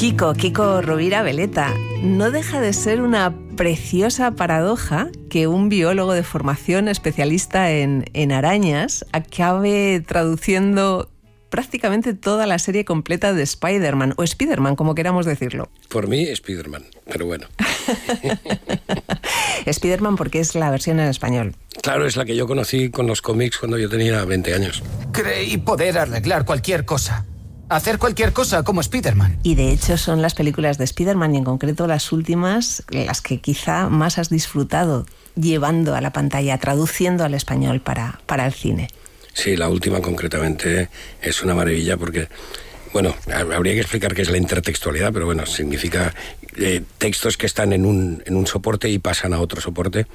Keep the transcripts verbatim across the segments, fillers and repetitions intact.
Kiko, Kiko Rovira Veleta, no deja de ser una preciosa paradoja que un biólogo de formación especialista en, en arañas acabe traduciendo prácticamente toda la serie completa de Spider-Man, o Spider-Man, como queramos decirlo. Por mí, Spider-Man, pero bueno. Spider-Man porque es la versión en español. Claro, es la que yo conocí con los cómics cuando yo tenía veinte años. Creí poder arreglar cualquier cosa. Hacer cualquier cosa como Spider-Man. Y de hecho son las películas de Spider-Man, y en concreto las últimas, las que quizá más has disfrutado llevando a la pantalla, traduciendo al español para, para el cine. Sí, la última concretamente es una maravilla porque, bueno, habría que explicar qué es la intertextualidad, pero bueno, significa eh, textos que están en un, en un soporte y pasan a otro soporte.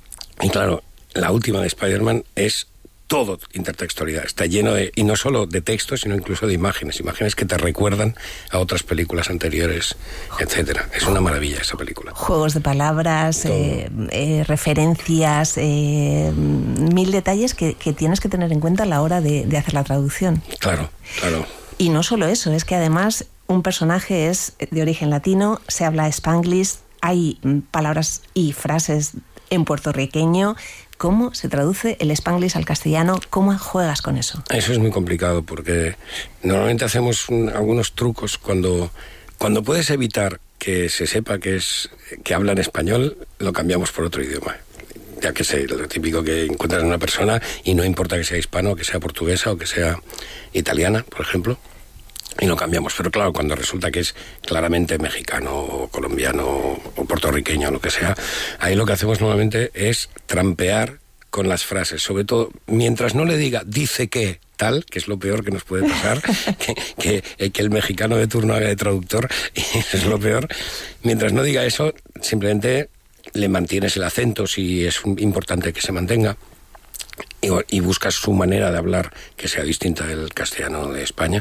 Y claro, la última de Spider-Man es todo intertextualidad, está lleno de, y no solo de textos, sino incluso de imágenes, imágenes que te recuerdan a otras películas anteriores, etcétera. Es una maravilla esa película. Juegos de palabras, eh, eh, referencias, eh, mil detalles que, que tienes que tener en cuenta a la hora de, de hacer la traducción. Claro, claro. Y no solo eso, es que además un personaje es de origen latino, se habla spanglish, hay palabras y frases en puertorriqueño. ¿Cómo se traduce el spanglish al castellano? ¿Cómo juegas con eso? Eso es muy complicado porque normalmente hacemos un, algunos trucos cuando, cuando puedes evitar que se sepa que, es, que hablan español, lo cambiamos por otro idioma. Ya que sé, lo típico que encuentras en una persona y no importa que sea hispano, que sea portuguesa o que sea italiana, por ejemplo, y lo cambiamos. Pero claro, cuando resulta que es claramente mexicano o colombiano o puertorriqueño o lo que sea, ahí lo que hacemos normalmente es trampear con las frases, sobre todo mientras no le diga dice que tal, que es lo peor que nos puede pasar, que, que, que el mexicano de turno haga de traductor, y es lo peor. Mientras no diga eso, simplemente le mantienes el acento si es importante que se mantenga, y, y buscas su manera de hablar que sea distinta del castellano de España.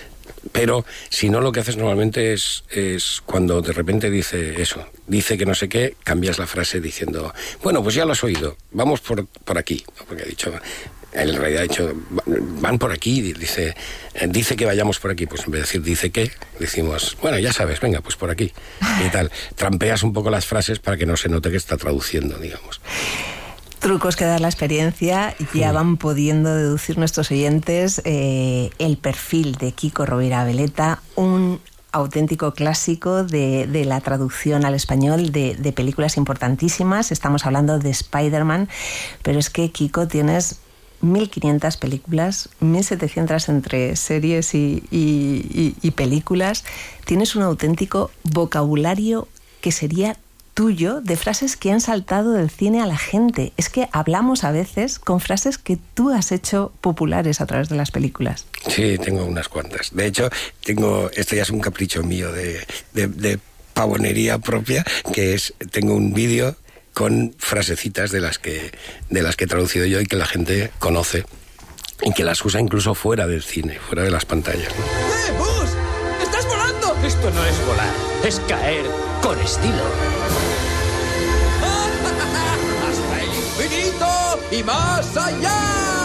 Pero si no, lo que haces normalmente es, es cuando de repente dice eso, dice que no sé qué, cambias la frase diciendo, bueno, pues ya lo has oído, vamos por, por aquí, porque ha dicho, en realidad ha dicho, van por aquí, dice, dice que vayamos por aquí, pues en vez de decir dice que, decimos, bueno, ya sabes, venga, pues por aquí, y tal. Trampeas un poco las frases para que no se note que está traduciendo, digamos. Trucos que da la experiencia, ya van pudiendo deducir nuestros oyentes eh, el perfil de Kiko Rovira Veleta, un auténtico clásico de, de la traducción al español de, de películas importantísimas. Estamos hablando de Spider-Man, pero es que, Kiko, tienes mil quinientas películas, mil setecientas entre series y, y, y, y películas. Tienes un auténtico vocabulario que sería tuyo, de frases que han saltado del cine a la gente. Es que hablamos a veces con frases que tú has hecho populares a través de las películas. Sí, tengo unas cuantas. De hecho, tengo, esto ya es un capricho mío de, de, de pavonería propia, que es, tengo un vídeo con frasecitas de las que de las que he traducido yo y que la gente conoce y que las usa incluso fuera del cine, fuera de las pantallas, ¿no? ¡Eh, Buzz! ¡Estás volando! Esto no es volar, es caer con estilo. ¡Hasta el infinito y más allá!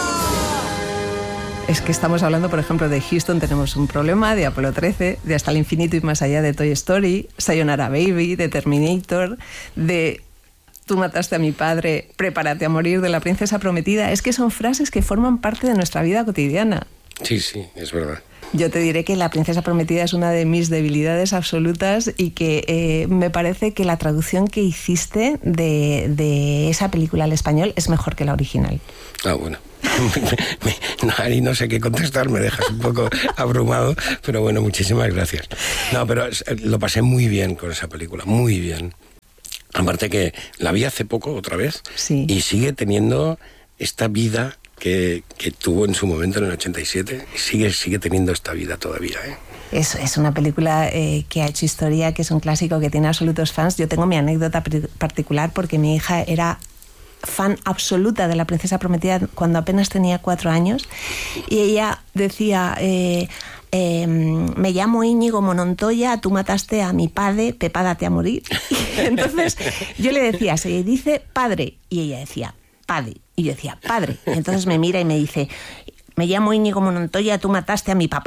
Es que estamos hablando, por ejemplo, de Houston tenemos un problema, de Apolo trece, de Hasta el infinito y más allá, de Toy Story, Sayonara Baby, de Terminator, de Tú mataste a mi padre, prepárate a morir, de La princesa prometida. Es que son frases que forman parte de nuestra vida cotidiana. Sí, sí, es verdad. Yo te diré que La princesa prometida es una de mis debilidades absolutas y que eh, me parece que la traducción que hiciste de, de esa película al español es mejor que la original. Ah, bueno. No, ahí no sé qué contestar, me dejas un poco abrumado, pero bueno, muchísimas gracias. No, pero lo pasé muy bien con esa película, muy bien. Aparte que la vi hace poco otra vez, sí, y sigue teniendo esta vida que, que tuvo en su momento en el ochenta y siete, y sigue, sigue teniendo esta vida todavía, ¿eh? Es, es una película eh, que ha hecho historia, que es un clásico, que tiene absolutos fans. Yo tengo mi anécdota particular porque mi hija era fan absoluta de La princesa prometida cuando apenas tenía cuatro años, y ella decía... Eh, Eh, me llamo Íñigo Monontoya, tú mataste a mi padre, prepárate a morir. Y entonces yo le decía, se dice padre, y ella decía padre, y yo decía padre. Y entonces me mira y me dice, me llamo Íñigo Monontoya, tú mataste a mi papá.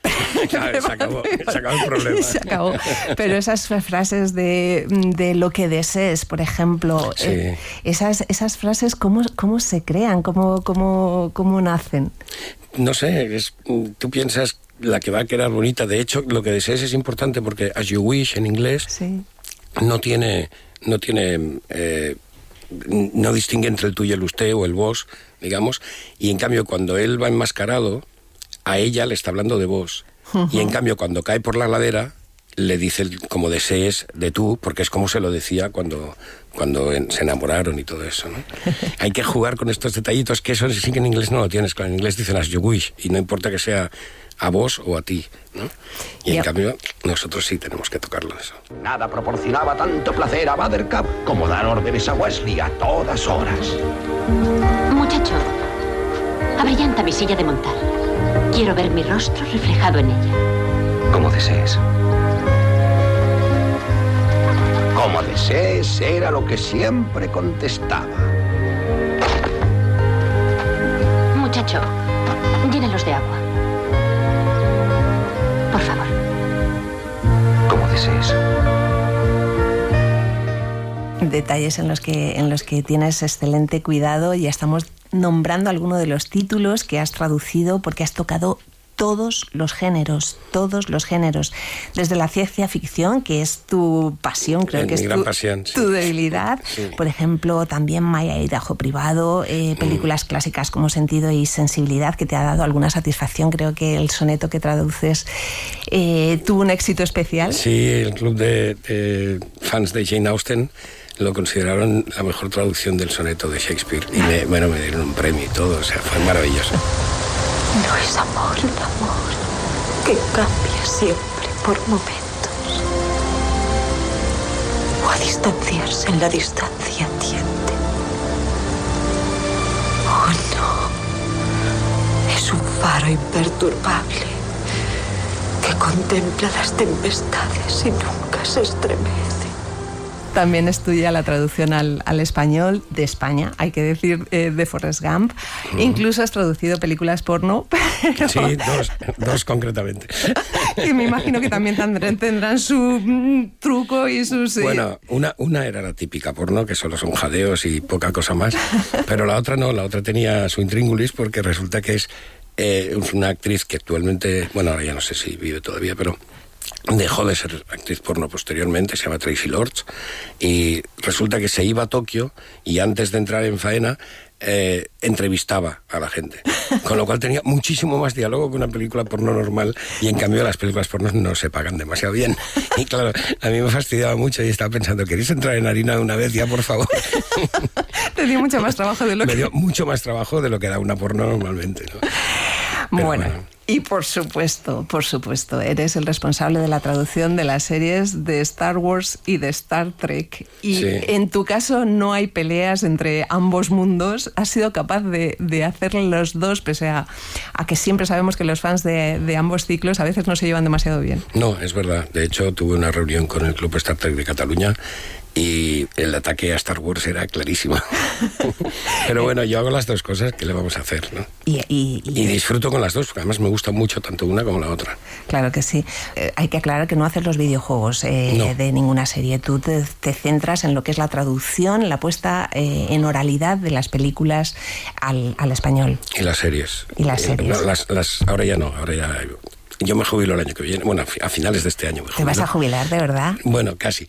Claro, se acabó, se acabó el problema. Se acabó. Pero esas frases de, de lo que desees, por ejemplo, Sí. eh, esas, esas frases, ¿cómo, cómo se crean? ¿Cómo, cómo, cómo nacen? No sé, es, tú piensas la que va a quedar bonita. De hecho, lo que desees es importante porque as you wish en inglés Sí. no tiene, no tiene, eh, no distingue entre el tú y el usted o el vos, digamos, y en cambio cuando él va enmascarado, a ella le está hablando de vos, uh-huh. y en cambio cuando cae por la ladera le dice el, como desees de tú, porque es como se lo decía cuando, cuando en, se enamoraron y todo eso, ¿no? Hay que jugar con estos detallitos, que eso sí que en inglés no lo tienes, claro, en inglés dicen as you wish, y no importa que sea a vos o a ti, ¿no? Y yep. en cambio nosotros sí tenemos que tocarlo eso. Nada proporcionaba tanto placer a Buttercup como dar órdenes a Wesley a todas horas. Muchacho, abrillanta mi silla de montar. Quiero ver mi rostro reflejado en ella. Como desees. Como desees era lo que siempre contestaba. Muchacho, llénelos de agua. Por favor. Como desees. Detalles en los que en los que tienes excelente cuidado. Ya estamos nombrando algunos de los títulos que has traducido porque has tocado todos los géneros, todos los géneros, desde la ciencia ficción, que es tu pasión, creo en que es gran tu, pasión, sí. tu debilidad, sí. Por ejemplo, también Maya y Tajo Privado, eh, películas mm. clásicas como Sentido y Sensibilidad, que te ha dado alguna satisfacción. Creo que el soneto que traduces eh, tuvo un éxito especial. Sí, el club de, de fans de Jane Austen lo consideraron la mejor traducción del soneto de Shakespeare y me, bueno, me dieron un premio y todo, o sea, fue maravilloso. No es amor el amor que cambia siempre por momentos. O a distanciarse en la distancia tiende. Oh no, es un faro imperturbable que contempla las tempestades y nunca se estremece. También es tuya la traducción al, al español de España, hay que decir, eh, de Forrest Gump. Mm. Incluso has traducido películas porno. Pero... Sí, dos, dos concretamente. Y me imagino que también tendrán, tendrán su mm, truco y sus... Eh... Bueno, una, una era la típica porno, que solo son jadeos y poca cosa más, pero la otra no, la otra tenía su intríngulis porque resulta que es eh, una actriz que actualmente, bueno, ahora ya no sé si vive todavía, pero... dejó de ser actriz porno posteriormente, se llama Tracy Lords, y resulta que se iba a Tokio y antes de entrar en faena eh, entrevistaba a la gente, con lo cual tenía muchísimo más diálogo que una película porno normal, y en cambio las películas porno no se pagan demasiado bien, y claro, a mí me fastidiaba mucho y estaba pensando, ¿queréis entrar en harina de una vez ya, por favor? Te dio mucho más trabajo de lo que... Me dio mucho más trabajo de lo que da una porno normalmente, ¿no? Pero bueno, bueno, y por supuesto, por supuesto, eres el responsable de la traducción de las series de Star Wars y de Star Trek. Y sí. En tu caso no hay peleas entre ambos mundos. Has sido capaz de, de hacer los dos, pese a, a que siempre sabemos que los fans de, de ambos ciclos a veces no se llevan demasiado bien. No, es verdad. De hecho, tuve una reunión con el Club Star Trek de Cataluña y el ataque a Star Wars era clarísimo. Pero bueno, yo hago las dos cosas, ¿qué le vamos a hacer, no? Y, y, y, y disfruto con las dos, porque además me gusta mucho tanto una como la otra. Claro que sí. Eh, hay que aclarar que no haces los videojuegos eh, no. de ninguna serie. Tú te, te centras en lo que es la traducción, la puesta eh, en oralidad de las películas al, al español. Y las series. Y las series. No, las, las, ahora ya no, ahora ya... Yo me jubilo el año que viene, bueno, a finales de este año me jubilo. ¿Te vas a jubilar, de verdad? Bueno, casi.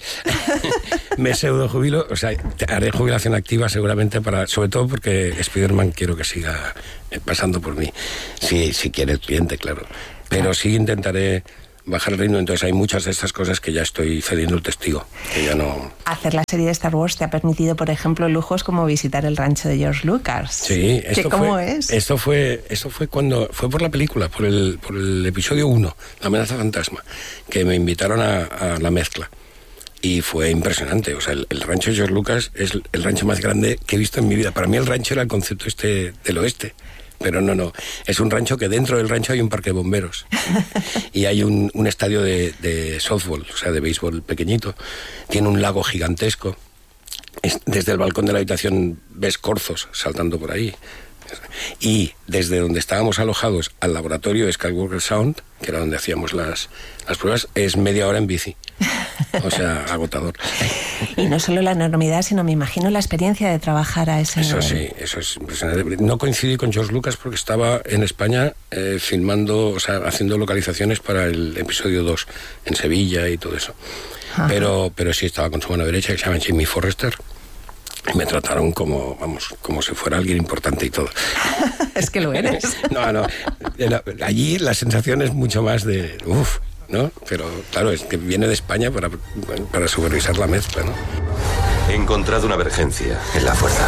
Me pseudo jubilo, o sea, haré jubilación activa seguramente, para, sobre todo porque Spider-Man quiero que siga pasando por mí, si, si quiere el cliente, claro. Pero claro, sí intentaré bajar el ritmo, entonces hay muchas de estas cosas que ya estoy cediendo el testigo, que ya no... Hacer la serie de Star Wars te ha permitido, por ejemplo, lujos como visitar el rancho de George Lucas. Sí, esto ¿Cómo fue, es? Esto fue, esto fue cuando, fue por la película, por el, por el episodio uno, La amenaza fantasma, que me invitaron a, a la mezcla. Y fue impresionante, o sea, el, el rancho de George Lucas es el, el rancho más grande que he visto en mi vida. Para mí el rancho era el concepto este del oeste. Pero no, no, es un rancho que dentro del rancho hay un parque de bomberos y hay un, un estadio de, de softball, o sea, de béisbol pequeñito. Tiene un lago gigantesco. Es, desde el balcón de la habitación ves corzos saltando por ahí. Y desde donde estábamos alojados al laboratorio de Skywalker Sound, que era donde hacíamos las, las pruebas, es media hora en bici. O sea, agotador. Y no solo la enormidad, sino me imagino la experiencia de trabajar a ese Eso nivel. sí, eso es impresionante. No coincidí con George Lucas porque estaba en España eh, filmando, o sea, haciendo localizaciones para el episodio dos en Sevilla y todo eso. Ajá. Pero pero sí estaba con su mano derecha, que se llama Jimmy Forrester. Y me trataron como, vamos, como si fuera alguien importante y todo. Es que lo eres. No, no. Allí la sensación es mucho más de... Uf, ¿no? Pero claro, es que viene de España para, para supervisar la mezcla, ¿no? He encontrado una emergencia en la fuerza.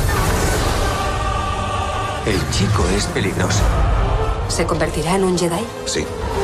El chico es peligroso. ¿Se convertirá en un Jedi? Sí.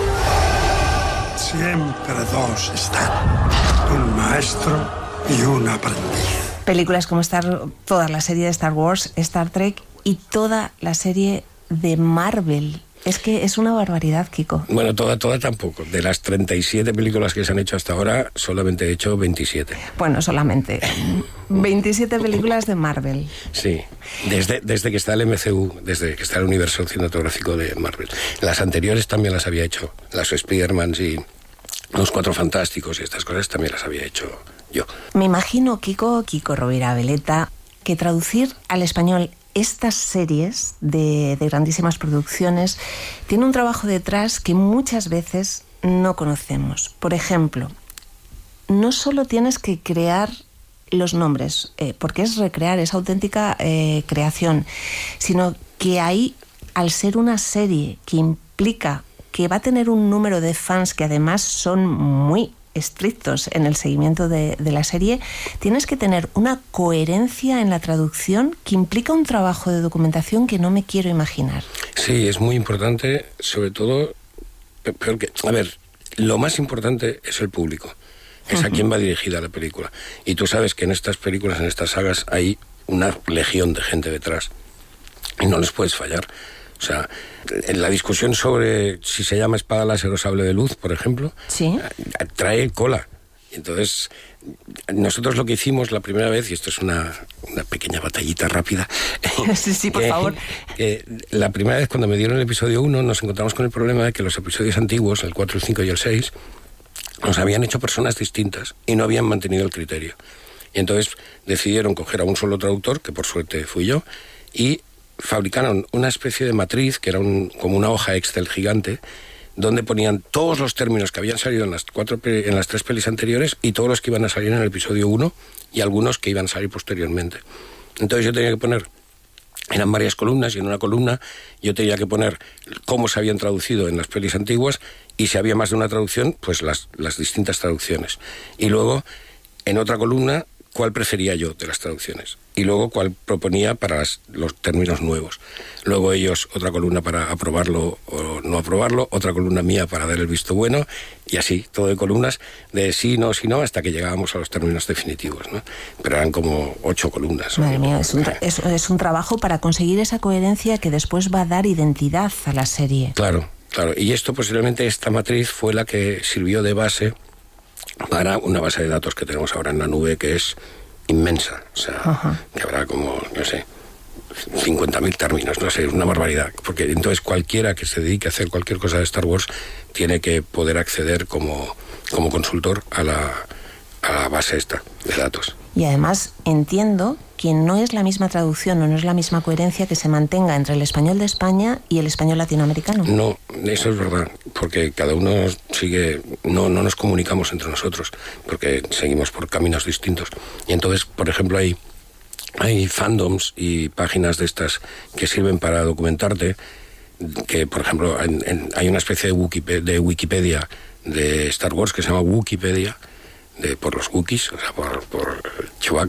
Siempre dos están. Un maestro y un aprendiz. Películas como Star, toda la serie de Star Wars, Star Trek y toda la serie de Marvel. Es que es una barbaridad, Kiko. Bueno, toda, toda tampoco. De las treinta y siete películas que se han hecho hasta ahora, solamente he hecho veintisiete. Bueno, solamente. veintisiete películas de Marvel. Sí, desde, desde que está el M C U, desde que está el universo cinematográfico de Marvel. Las anteriores también las había hecho. Las Spider-Man y los Cuatro Fantásticos y estas cosas también las había hecho yo. Me imagino, Kiko, Kiko Rovira Veleta, que traducir al español estas series de, de grandísimas producciones tiene un trabajo detrás que muchas veces no conocemos. Por ejemplo, no solo tienes que crear los nombres, eh, porque es recrear, es auténtica eh, creación, sino que ahí, al ser una serie que implica que va a tener un número de fans que además son muy estrictos en el seguimiento de, de la serie, tienes que tener una coherencia en la traducción que implica un trabajo de documentación que no me quiero imaginar. Sí, es muy importante, sobre todo, porque, a ver, lo más importante es el público, es uh-huh. a quién va dirigida la película. Y tú sabes que en estas películas, en estas sagas, hay una legión de gente detrás y no les puedes fallar. O sea, en la discusión sobre si se llama espada láser o sable de luz, por ejemplo, ¿sí? trae cola. Entonces, nosotros lo que hicimos la primera vez, y esto es una, una pequeña batallita rápida. Sí, sí, por que, favor. Que la primera vez cuando me dieron el episodio uno, nos encontramos con el problema de que los episodios antiguos, el cuatro, el cinco y el seis, los habían hecho personas distintas y no habían mantenido el criterio. Y entonces decidieron coger a un solo traductor, que por suerte fui yo, y fabricaron una especie de matriz, que era un, como una hoja Excel gigante, donde ponían todos los términos que habían salido en las cuatro en las tres pelis anteriores y todos los que iban a salir en el episodio uno y algunos que iban a salir posteriormente. Entonces yo tenía que poner, eran varias columnas, y en una columna yo tenía que poner cómo se habían traducido en las pelis antiguas, y si había más de una traducción, pues las, las distintas traducciones. Y luego, en otra columna, cuál prefería yo de las traducciones. Y luego cuál proponía para las, los términos nuevos. Luego ellos, otra columna para aprobarlo o no aprobarlo, otra columna mía para dar el visto bueno, y así, todo de columnas de sí, no, sí, no, hasta que llegábamos a los términos definitivos, ¿no? Pero eran como ocho columnas. Madre mía, es un, es, es un trabajo para conseguir esa coherencia que después va a dar identidad a la serie. Claro, claro. Y esto, posiblemente, esta matriz fue la que sirvió de base para una base de datos que tenemos ahora en la nube, que es inmensa, o sea, ajá, que habrá como, no sé, cincuenta mil términos, no sé, una barbaridad, porque entonces cualquiera que se dedique a hacer cualquier cosa de Star Wars tiene que poder acceder como, como consultor a la, a la base esta de datos. Y además entiendo que no es la misma traducción o no es la misma coherencia que se mantenga entre el español de España y el español latinoamericano. No, eso es verdad, porque cada uno sigue, no, no nos comunicamos entre nosotros, porque seguimos por caminos distintos. Y entonces, por ejemplo, hay, hay fandoms y páginas de estas que sirven para documentarte, que, por ejemplo, en, en, hay una especie de Wikipedia, de Wikipedia de Star Wars que se llama Wikipedia, de, por los Wookiees, o sea, por, por Chewbacca,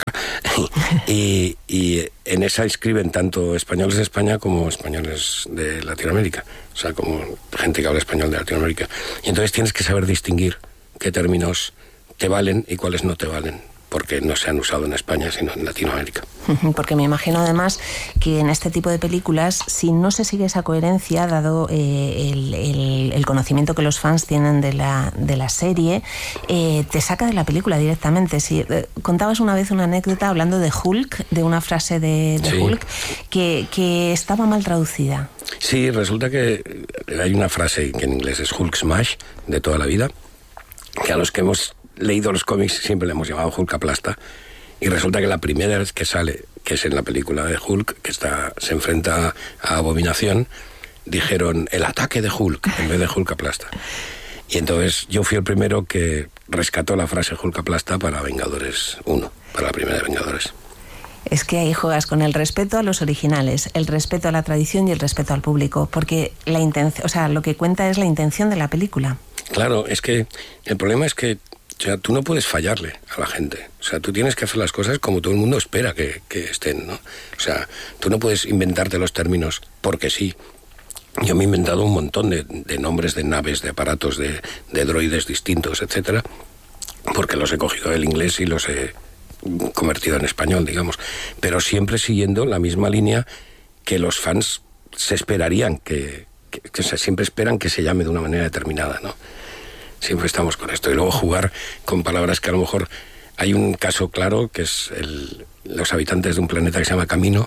y, y en esa escriben tanto españoles de España como españoles de Latinoamérica, o sea, como gente que habla español de Latinoamérica. Y entonces tienes que saber distinguir qué términos te valen y cuáles no te valen, porque no se han usado en España, sino en Latinoamérica. Porque me imagino además que en este tipo de películas, si no se sigue esa coherencia, dado eh, el, el, el conocimiento que los fans tienen de la, de la serie, eh, te saca de la película directamente. Si, eh, contabas una vez una anécdota hablando de Hulk, de una frase de, de sí. Hulk, que, que estaba mal traducida. Sí, resulta que hay una frase que en inglés es Hulk Smash, de toda la vida, que a los que hemos leído los cómics siempre le hemos llamado Hulk aplasta, y resulta que la primera vez que sale, que es en la película de Hulk, que está se enfrenta a Abominación, dijeron el ataque de Hulk en vez de Hulk aplasta. Y entonces yo fui el primero que rescató la frase Hulk aplasta para Vengadores uno, para la primera de Vengadores. Es que ahí juegas con el respeto a los originales, el respeto a la tradición y el respeto al público, porque la intención, o sea, lo que cuenta es la intención de la película. Claro, es que el problema es que, o sea, tú no puedes fallarle a la gente. O sea, tú tienes que hacer las cosas como todo el mundo espera que, que estén, ¿no? O sea, tú no puedes inventarte los términos porque sí. Yo me he inventado un montón de, de nombres de naves, de aparatos, de, de droides distintos, etcétera, porque los he cogido del inglés y los he convertido en español, digamos. Pero siempre siguiendo la misma línea que los fans se esperarían, que, que, que o sea, siempre esperan que se llame de una manera determinada, ¿no? Siempre estamos con esto. Y luego jugar con palabras que a lo mejor... Hay un caso claro, que es el, los habitantes de un planeta que se llama Camino,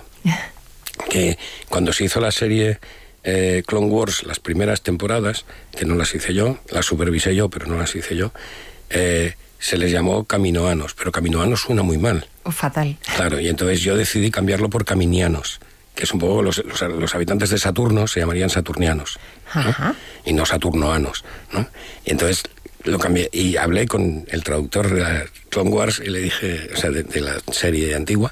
que cuando se hizo la serie eh, Clone Wars, las primeras temporadas, que no las hice yo, las supervisé yo, pero no las hice yo, eh, se les llamó Caminoanos, pero Caminoanos suena muy mal. Fatal. Claro, y entonces yo decidí cambiarlo por Caminianos, que es un poco los, los, los habitantes de Saturno se llamarían saturnianos, ¿no? Ajá. Y no saturnoanos, ¿no? Y entonces lo cambié y hablé con el traductor de la Clone Wars y le dije, o sea, de, de la serie antigua,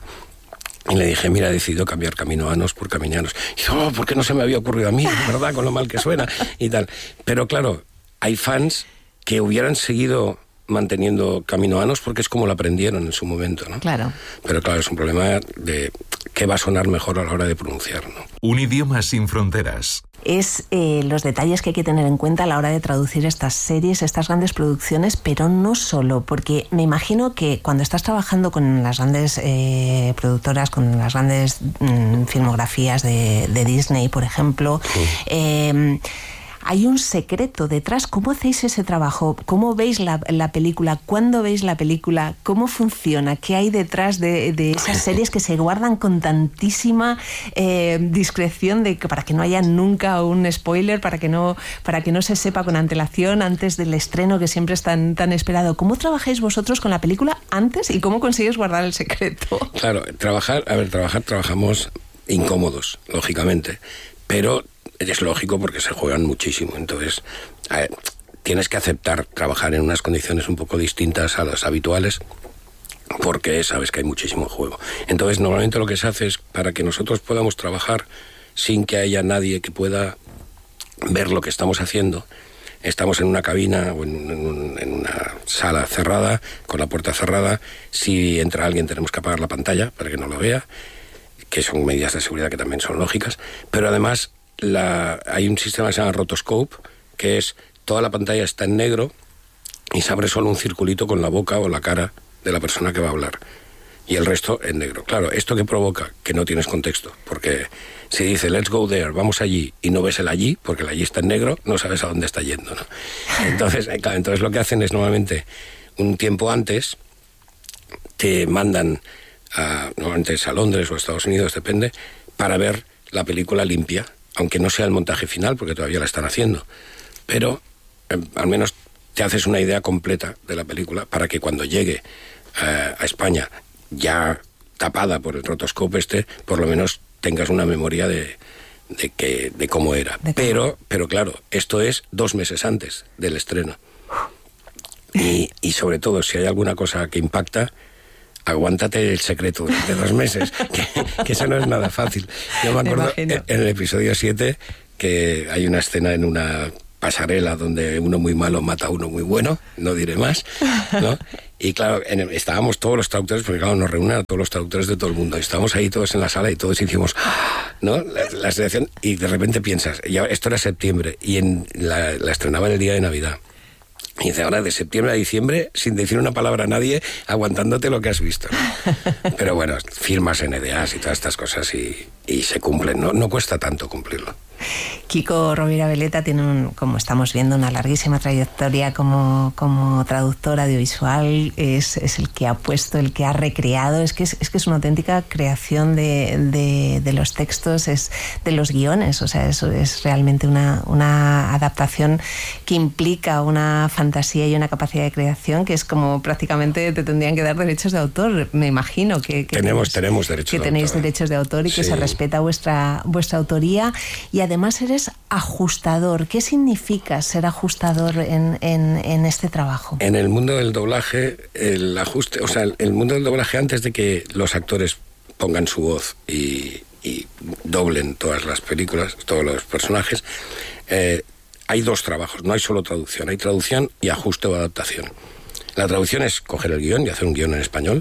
y le dije, mira, he decidido cambiar Caminoanos por Caminianos. Y dice, oh, ¿por qué no se me había ocurrido a mí? ¿Verdad? Con lo mal que suena y tal. Pero claro, hay fans que hubieran seguido manteniendo Caminoanos porque es como lo aprendieron en su momento, ¿no? Claro. Pero claro, es un problema de qué va a sonar mejor a la hora de pronunciar, ¿no? Un idioma sin fronteras. Es eh, los detalles que hay que tener en cuenta a la hora de traducir estas series, estas grandes producciones, pero no solo, porque me imagino que cuando estás trabajando con las grandes eh, productoras, con las grandes mm, filmografías de, de Disney, por ejemplo, sí. eh, hay un secreto detrás. ¿Cómo hacéis ese trabajo? ¿Cómo veis la, la película? ¿Cuándo veis la película? ¿Cómo funciona? ¿Qué hay detrás de, de esas series que se guardan con tantísima eh, discreción de que, para que no haya nunca un spoiler, para que no, para que no se sepa con antelación antes del estreno, que siempre es tan, tan esperado? ¿Cómo trabajáis vosotros con la película antes y cómo consigues guardar el secreto? Claro, trabajar, a ver, trabajar, trabajamos incómodos, lógicamente, pero es lógico porque se juegan muchísimo. Entonces, eh, tienes que aceptar trabajar en unas condiciones un poco distintas a las habituales porque sabes que hay muchísimo juego. Entonces, normalmente lo que se hace es para que nosotros podamos trabajar sin que haya nadie que pueda ver lo que estamos haciendo. Estamos en una cabina o en, en, un, en una sala cerrada, con la puerta cerrada. Si entra alguien tenemos que apagar la pantalla para que no lo vea, que son medidas de seguridad que también son lógicas. Pero además La, hay un sistema que se llama rotoscope, que es toda la pantalla está en negro y se abre solo un circulito con la boca o la cara de la persona que va a hablar y el resto en negro. Claro, ¿esto qué provoca? Que no tienes contexto, porque si dice let's go there, vamos allí, y no ves el allí, porque el allí está en negro, no sabes a dónde está yendo, ¿no? Entonces, claro, entonces lo que hacen es normalmente un tiempo antes te mandan a, normalmente es a Londres o a Estados Unidos, depende, para ver la película limpia, aunque no sea el montaje final, porque todavía la están haciendo, pero eh, al menos te haces una idea completa de la película para que cuando llegue eh, a España, ya tapada por el rotoscope este, por lo menos tengas una memoria de, de, que, de cómo era. ¿De pero, pero claro, esto es dos meses antes del estreno. Y, y sobre todo, si hay alguna cosa que impacta, aguántate el secreto durante dos meses, que, que eso no es nada fácil. Yo me acuerdo me en, en el episodio siete que hay una escena en una pasarela donde uno muy malo mata a uno muy bueno, no diré más, ¿no? Y claro, en el, estábamos todos los traductores, porque claro, nos reúnen a todos los traductores de todo el mundo, y estábamos ahí todos en la sala y todos hicimos, ¿no? La, la selección, y de repente piensas, ya, esto era septiembre, y en la, la estrenaban el día de Navidad. Y dice, ahora de septiembre a diciembre, sin decir una palabra a nadie, aguantándote lo que has visto, ¿no? Pero bueno, firmas N D As y todas estas cosas y, y se cumplen, ¿no? No cuesta tanto cumplirlo. Kiko Rovira Veleta tiene, un, como estamos viendo, una larguísima trayectoria como, como traductor audiovisual. Es, es el que ha puesto, el que ha recreado. Es que es, es, que es una auténtica creación de, de, de los textos, es de los guiones. O sea, eso es realmente una, una adaptación que implica una fantasía y una capacidad de creación que es como prácticamente te tendrían que dar derechos de autor. Me imagino que, que tenemos, tenemos derechos que de tenéis autor. derechos de autor y Sí. que se respeta vuestra, vuestra autoría. Y además eres ajustador. ¿Qué significa ser ajustador en, en, en este trabajo? En el mundo del doblaje, el ajuste, o sea, el mundo del doblaje, antes de que los actores pongan su voz y, y doblen todas las películas, todos los personajes, eh, hay dos trabajos, no hay solo traducción, hay traducción y ajuste o adaptación. La traducción es coger el guión y hacer un guión en español,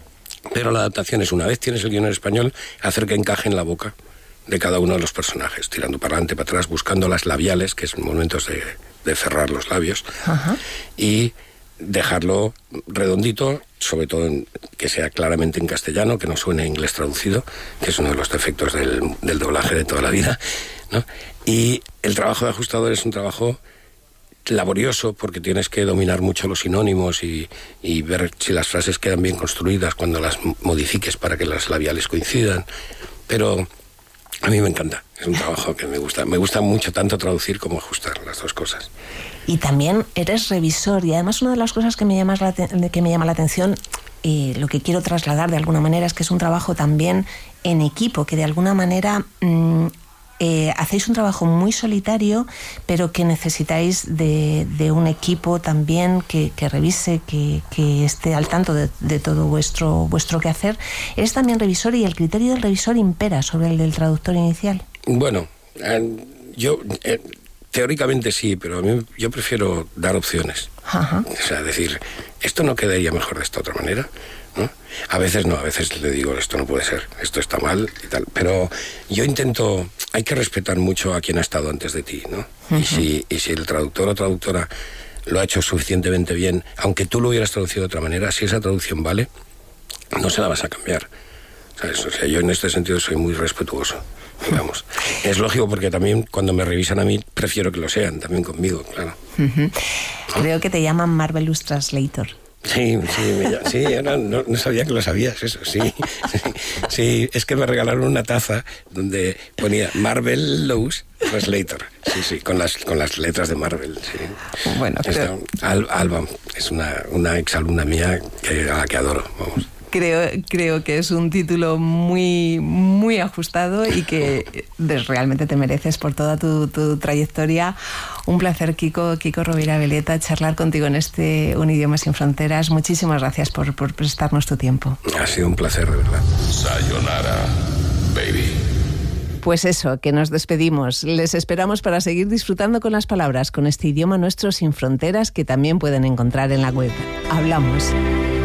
pero la adaptación es, una vez tienes el guión en español, hacer que encaje en la boca de cada uno de los personajes, tirando para adelante, para atrás, buscando las labiales, que son momentos de, de cerrar los labios, Ajá. y dejarlo redondito, sobre todo en, que sea claramente en castellano, que no suene inglés traducido, que es uno de los defectos del, del doblaje de toda la vida, ¿no? Y el trabajo de ajustador es un trabajo laborioso porque tienes que dominar mucho los sinónimos y, y ver si las frases quedan bien construidas cuando las modifiques para que las labiales coincidan, pero a mí me encanta, es un trabajo que me gusta. Me gusta mucho tanto traducir como ajustar, las dos cosas. Y también eres revisor, y además una de las cosas que me llama la, que me llama la atención, y lo que quiero trasladar de alguna manera, es que es un trabajo también en equipo, que de alguna manera mmm, eh, hacéis un trabajo muy solitario, pero que necesitáis de, de un equipo también que, que revise, que, que esté al tanto de, de todo vuestro, vuestro quehacer. Eres también revisor y el criterio del revisor impera sobre el del traductor inicial. Bueno, eh, yo... Eh, teóricamente sí, pero a mí yo prefiero dar opciones. Ajá. O sea, decir, esto no quedaría mejor de esta otra manera, ¿no? A veces no, a veces le digo, esto no puede ser, esto está mal y tal. Pero yo intento, hay que respetar mucho a quien ha estado antes de ti, ¿no? Uh-huh. Y si, y si el traductor o traductora lo ha hecho suficientemente bien, aunque tú lo hubieras traducido de otra manera, si esa traducción vale, no se la vas a cambiar. ¿Sabes? O sea, yo en este sentido soy muy respetuoso. Digamos. Es lógico porque también cuando me revisan a mí prefiero que lo sean también conmigo, claro. Uh-huh. Creo que te llaman Marvelous Translator. Sí, sí, me, sí no, no, no sabía que lo sabías, eso, sí, sí. Sí, es que me regalaron una taza donde ponía Marvelous Translator. Sí, sí, con las, con las letras de Marvel, sí. Bueno, Esta, Al, Alba es una, una exalumna mía que, a la que adoro, vamos. Creo, creo que es un título muy, muy ajustado y que realmente te mereces por toda tu, tu trayectoria. Un placer, Kiko, Kiko Rovira Veleta, charlar contigo en este Un Idioma Sin Fronteras. Muchísimas gracias por, por prestarnos tu tiempo. Ha sido un placer, de verdad. Sayonara, baby. Pues eso, que nos despedimos. Les esperamos para seguir disfrutando con las palabras, con este idioma nuestro sin fronteras que también pueden encontrar en la web. Hablamos.